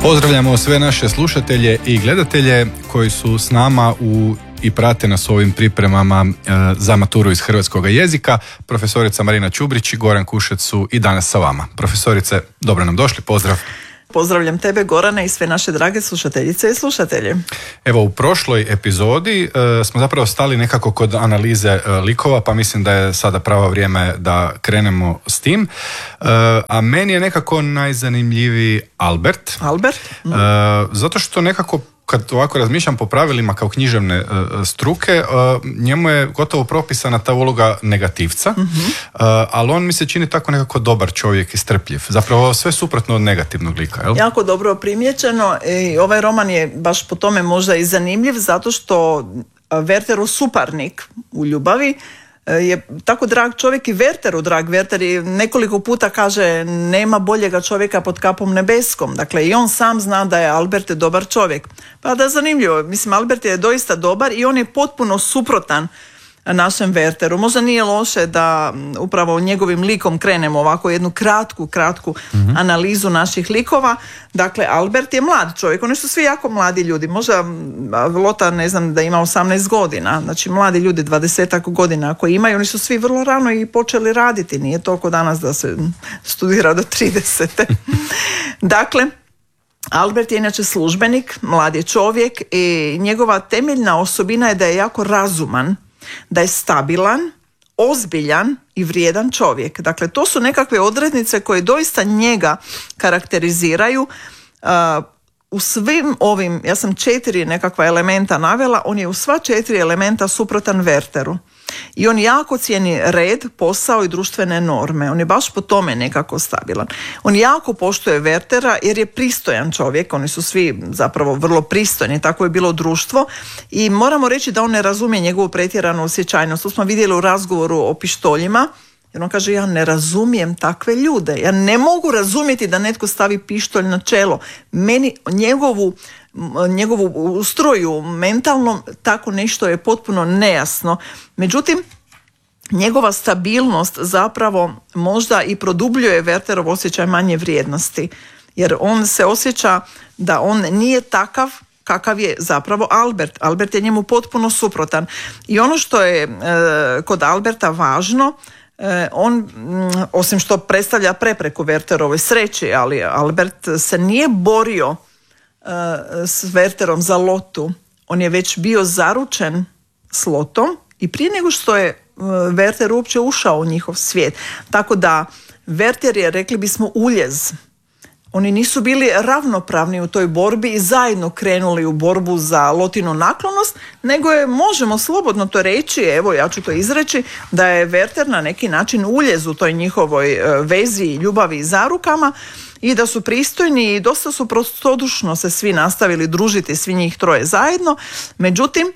Pozdravljamo sve naše slušatelje i gledatelje koji su s nama i prate nas u ovim pripremama za maturu iz hrvatskog jezika. Profesorica Marina Čubrić i Goran Kušec su i danas sa vama. Profesorice, dobro nam došli, pozdrav. Pozdravljam tebe, Gorane, i sve naše drage slušateljice i slušatelje. Evo, u prošloj epizodi smo zapravo stali nekako kod analize likova, pa mislim da je sada pravo vrijeme da krenemo s tim. A meni je nekako najzanimljiviji Albert. Zato što nekako kad ovako razmišljam po pravilima kao književne struke, njemu je gotovo propisana ta uloga negativca, ali on mi se čini tako nekako dobar čovjek i strpljiv. Zapravo sve suprotno od negativnog lika, jel? Jako dobro primijećeno i ovaj roman je baš po tome možda i zanimljiv, zato što Werterov suparnik u ljubavi je tako drag čovjek i Werteru drag. Werter nekoliko puta kaže nema boljega čovjeka pod kapom nebeskom. Dakle, i on sam zna da je Albert dobar čovjek. Pa da, zanimljivo. Mislim, Albert je doista dobar i on je potpuno suprotan našem Werteru. Možda nije loše da upravo njegovim likom krenemo ovako jednu kratku analizu naših likova. Dakle, Albert je mlad čovjek, oni su svi jako mladi ljudi. Možda Lota, ne znam, da ima 18 godina, znači mladi ljudi 20-ak godina ako imaju, oni su svi vrlo rano i počeli raditi, nije toliko danas da se studira do 30. Dakle, Albert je inače službenik, mlad je čovjek i njegova temeljna osobina je da je jako razuman, da je stabilan, ozbiljan i vrijedan čovjek. Dakle, to su nekakve odrednice koje doista njega karakteriziraju. U svim ovim, ja sam 4 nekakva elementa navela, on je u sva 4 elementa suprotan Werteru. I on jako cijeni red, posao i društvene norme. On je baš po tome nekako stabilan. On jako poštuje Wertera jer je pristojan čovjek. Oni su svi zapravo vrlo pristojni. Tako je bilo društvo. I moramo reći da on ne razumije njegovu pretjeranu osjećajnost. To smo vidjeli u razgovoru o pištoljima. Jer on kaže, ja ne razumijem takve ljude. Ja ne mogu razumjeti da netko stavi pištolj na čelo. Meni njegovu ustroju mentalnom tako nešto je potpuno nejasno. Međutim, njegova stabilnost zapravo možda i produbljuje Werterov osjećaj manje vrijednosti. Jer on se osjeća da on nije takav kakav je zapravo Albert. Albert je njemu potpuno suprotan. I ono što je kod Alberta važno, on, osim što predstavlja prepreku Werterovoj sreći, ali Albert se nije borio s Werterom za Lotu. On je već bio zaručen s Lotom i prije nego što je Werter uopće ušao u njihov svijet. Tako da Werter je, rekli bismo, uljez. Oni nisu bili ravnopravni u toj borbi i zajedno krenuli u borbu za Lotinu naklonost, nego je, možemo slobodno to reći, evo ja ću to izreći, da je Werter na neki način uljez u toj njihovoj vezi, ljubavi i zarukama i da su pristojni i dosta su prostodušno se svi nastavili družiti, svi njih 3 zajedno. Međutim,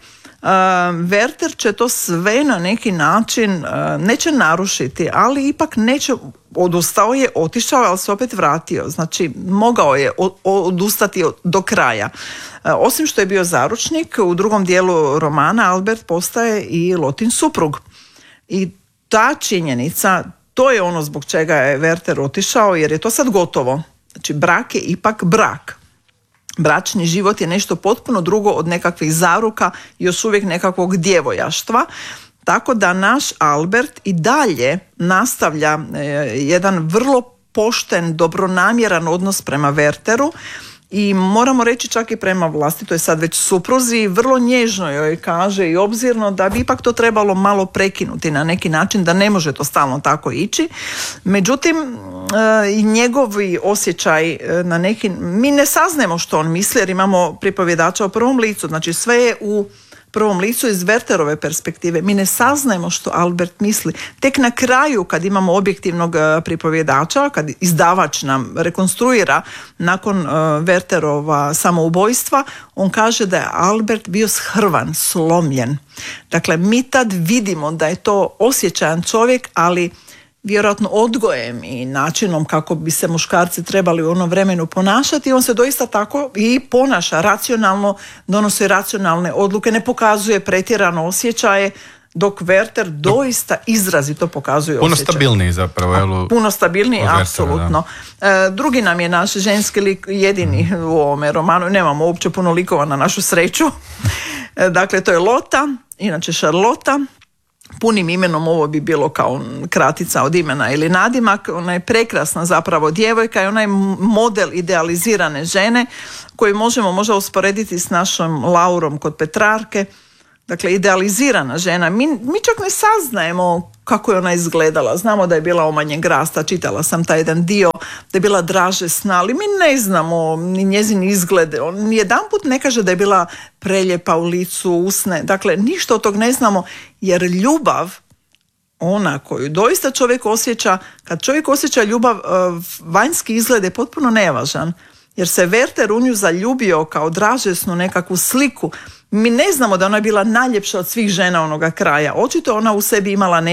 Werter će to sve na neki način neće narušiti, ali ipak neće, odustao je, otišao, ali se opet vratio. Znači, mogao je odustati do kraja. Osim što je bio zaručnik, u drugom dijelu romana Albert postaje i Lotin suprug. I ta činjenica, to je ono zbog čega je Werter otišao, jer je to sad gotovo. Znači, brak je ipak brak. Bračni život je nešto potpuno drugo od nekakvih zaruka i još uvijek nekakvog djevojaštva. Tako da naš Albert i dalje nastavlja jedan vrlo pošten, dobronamjeran odnos prema Werteru i moramo reći čak i prema vlastitoj sad već supruzi, vrlo nježno joj kaže i obzirno da bi ipak to trebalo malo prekinuti na neki način, da ne može to stalno tako ići. Međutim, i njegovi osjećaj na neki, mi ne saznajemo što on misli jer imamo pripovjedača u prvom licu, znači sve je u prvom licu iz Werterove perspektive. Mi ne saznajemo što Albert misli. Tek na kraju, kad imamo objektivnog pripovjedača, kad izdavač nam rekonstruira nakon Werterova samoubojstva, on kaže da je Albert bio shrvan, slomljen. Dakle, mi tad vidimo da je to osjećajan čovjek, ali vjerojatno odgojem i načinom kako bi se muškarci trebali u onom vremenu ponašati, on se doista tako i ponaša racionalno, donosi racionalne odluke, ne pokazuje pretjerano osjećaje, dok Werther doista izrazito pokazuje puno osjećaj. Stabilniji zapravo. Puno stabilniji, Wertheru, apsolutno. Drugi nam je naš ženski lik, jedini u ovome romanu, nemamo uopće puno likova na našu sreću. Dakle, to je Lota, inače Šarlota. Punim imenom ovo bi bilo kao kratica od imena ili nadimak. Ona je prekrasna zapravo djevojka i ona je model idealizirane žene koju možemo možda usporediti s našom Laurom kod Petrarke. Dakle, idealizirana žena. Mi čak ne saznajemo kako je ona izgledala. Znamo da je bila omanjen grasta, čitala sam taj jedan dio, da je bila draže sna, ali mi ne znamo ni njezin izgled. On nijedanput ne kaže da je bila preljepa u licu, usne. Dakle, ništa od tog ne znamo, jer ljubav, ona koju doista čovjek osjeća, kad čovjek osjeća ljubav, vanjski izgled je potpuno nevažan. Jer se Werther u nju zaljubio kao dražesnu nekakvu sliku. Mi ne znamo da ona je bila najljepša od svih žena onoga kraja. Očito ona u sebi imala